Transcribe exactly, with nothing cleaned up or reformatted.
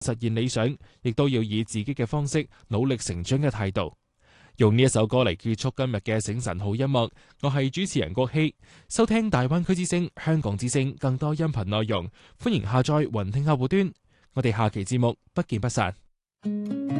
實現理想，亦都要以自己嘅方式努力成長嘅態度。用呢一首歌嚟結束今日嘅醒晨好音樂，我係主持人郭希。收聽大灣區之聲、香港之聲更多音頻內容，歡迎下載雲聽客戶端。我哋下期節目不見不散。